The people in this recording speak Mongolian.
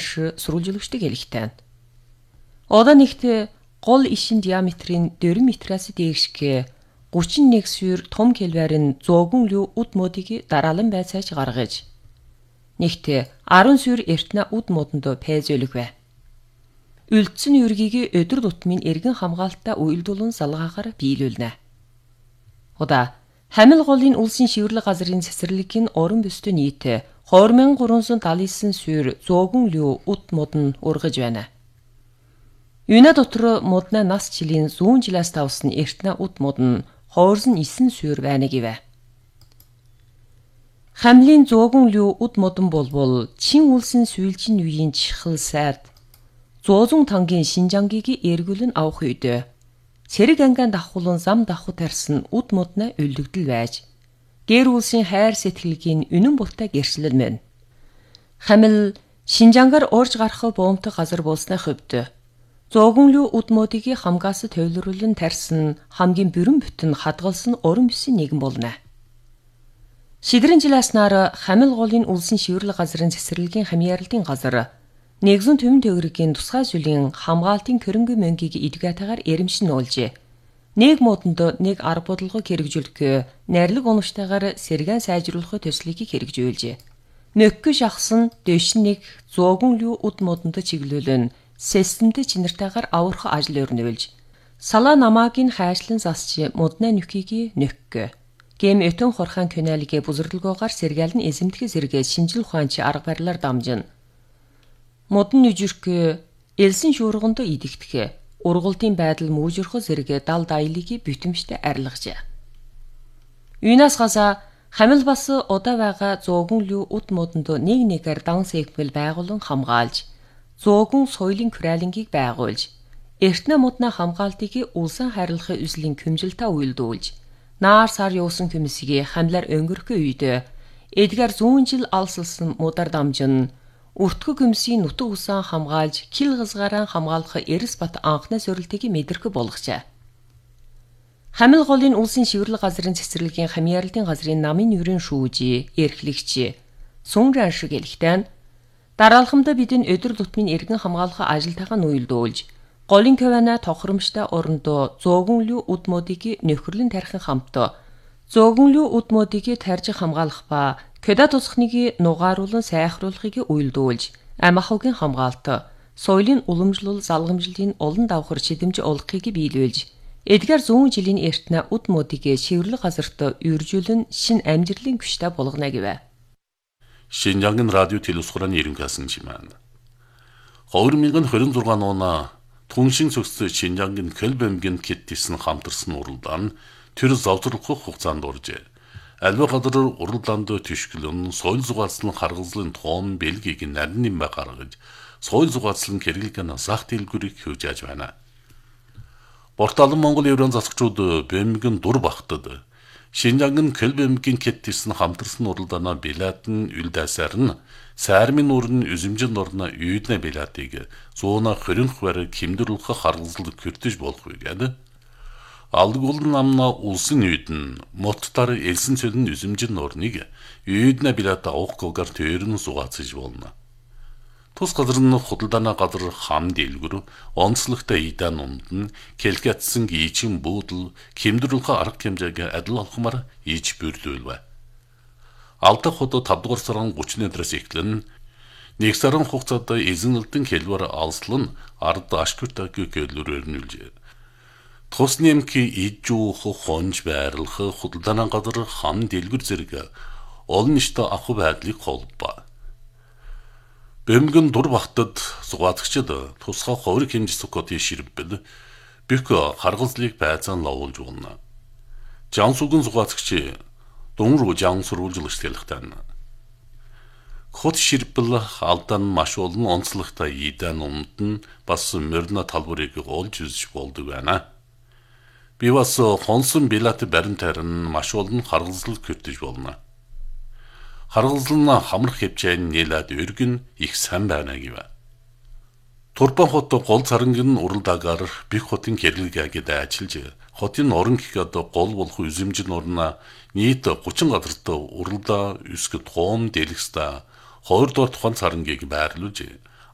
анш сурвалжуулагчдыг хэлэхтэй. Одоо нэгт гол ишин диаметрийн 4 метраас дээшг 31 суур том кельварын зөөгөн лүү уд модыг дараалан байцааж гаргаж нэгт 10 суур эртнэ уд модонд пэзөлөг бай. Үлдсэн юргийг өдөр тутмын эргэн хамгаалттай уйлдуулан салгахаар биелүүлнэ. Удаа Хамил голын улсын шивэрлэг газрын цэцэрлэгийн орон бөстө нийт 2379 суур зөөгөн лүү уд мод нь ургаж байна. Юна дотор модна нас жилийн 100 жилээс тавсан эртнэ уд мод нь 29 суур байна гэвэ. Хамлын зөөгөн лүү уд модон болбол чин улсын сүүлжин үеийн чихэл сайд 100 тангийн Шинжангийг эргүүлэн авах үед цэрэг ангиан давхуулан зам давхуу тарьсан уд модна өлдөгдөл байж гэр улсын хайр сэтгэлгийн үнэн буртаа гэрчлэл мэн. Хамил Шинжангаар орж гарах боомтой газар болсны хувьд зөөгөн лүү уд модыг хамгаас төвлөрүүлэн тарьсан хамгийн бүрэн бүтэн хадгалсан уран бүсийн нэгэн болно. Шидрэн жилааснаар Хамил голын улсын шивэрлэг газрын цэцэрлэгийн хамьяаралтын газар нэгэн төмөн төгрөгийн тусгай зүйлийн хамгаалтын хөрөнгө мөнгийг идэгатагаар эрэмшин уулжээ. Нэг модонд нэг арга бодлогыг хэрэгжүүлэх, найрлаг оновчтойгоор сэргэн сайжруулах төслийг хэрэгжүүлжээ. Нөхгө шахсан дэш нэг зөөгөн лүү уд модонд чиглүүлэн системтэй чинартайгаар аврах ажил өрнүүлж салаа намаагийн хайшлан засч модны нөхгийг нөхгө. Гэм өтөн хорхон каналыг бузардлагаар сэргээлэн эзэмдэх зэрэг шинжил ухаанч арга барилаар дамжин. Модон нүжирх элсэн шуурганд идэгдэх ургалтын байдал мүүжирх зэрэг дал даялыг бүтэмжтэй арилгажээ. Юнаас гаса Хамил бас удаа байгаа зөөгөн лүү уд модонд нэгээр дан сегмэл байгуулан хамгаалж зөөгөн соёлын күрэлэнгийг байгуулж эртнэ модны хамгаалтыг улсын харилцаа үзлийн көмжилтөй уйлдуулж наар сар явсан комиссийг хамлаар өнгөрөх үед эдгээр 100 жил алсалсан мудар дамжин өртгө комиссийн нутаг усан хамгаалж кил газгараа хамгаалах Эрс бат анхны сорилтыг мэдрэх болгожээ. Хамил голын улсын шивэрлэг газрын цэцэрлэгийн хамьяаралтын газрын намын өрийн шүүжи, эрхлэгч Сүнран шиг хэлэхдээ дараалхамда бидэн өдөр тутмын эргэн хамгаалах ажилтайгаа уйлдуулж голын кавана тохиромжтой орондоо зөөгөн лүү уд модыг нөхөрлөн тарихын хамт зөөгөн лүү уд модыг тарьж хамгаалах ба кэда тусахныг нугааруулан сайхруулахыг уйлдуулж амахогийн хамгаалт соёлын уламжлал залгамжлалын олон давхар шидэмж олохыг биелүүлж эдгээр 100 жилийн эртнэ уд модыг шивэрлэг газарт үржүүлэн шин амжилтын күштэй болгоно гэвэ. Шинжангийн радио телевизхураны ерөнхийлөгчмэн 2026 оны Түншин цогц Шинжангийн Көлбэмгийн кеттисн хамтарсан уралдаан төр завзруулах хугацаанд оржээ. Альва газар уралдаанд түшгэлэн соёл зугаалсан харгалзлын тоон бэлгийг нарийн нэмэ гаргаж соёл зугаалсан хэрэглэгэн сах дэлгүрийг хөвжээж байна. Порталын Монгол еврон засагчид Бэмгийн дур багтад Шинжангийн Көлбэмгийн кеттисн хамтарсан уралдаанаа билатын үлдээсээр нь Саармын урн үзэмжин орно үйднэ билатыг зууна хөрөнх барь хэмдүүлэх харгалзал көртөж болох вэ гэдэг. Алдгуулн намна улсын үйдэн моттар элсэн цөлн үзэмжин орныг үйднэ билат авах гогар төрн сугаацж болно. Тус газар нь худалдаана газар хам дэлгүр онцлогтой идан ундн келгатсан ичин буудал хэмдүүлэх арга хэмжээг адил олхмаар ич бүрлүүлвэ. Алдах худо 5 дугаар сарын 30-ноос эхлэн 1 сарын хугацаанд эзэнэлтэн хэлбэр алслан ард ашгүртаг гэлүүрээр нүүлжээ. Тус нэмки ижүүх хонж байрлах худалдааны газар хам дэлгүр зэрэг олон ништэй ах байдлыг холбоо. Бэмгэн дур багтад зугаацчид тусгай хувраг хэмжих кодын ширбэл бүх харгалзлыг байцаан ловуулж байна. Жансүгэн зугаацч Дунгруу жан сурвалжлагч хэлэхтэн. Хот ширбэл алдан маш олон онцлогтой идан умд нь бас мөрнө талбарыг олж үзэж болдог байна. Би бас хонсон билат баримтаар нь маш олон харгалзал көртөж болно. Харгалзал нь хамрах хэмжээний нэлээд өргөн их сайн байна гэв. Турбан хот гол царангийн уралдаагаар бих хотын хэрэглэгээд ажиллаж хотын орон гэхэд гол болох үзэмжин орноо нийт 30 газарт уралдаа өсгөд тоон дэлгэстэ 2 дугаар тухайн царангийг байрлуулж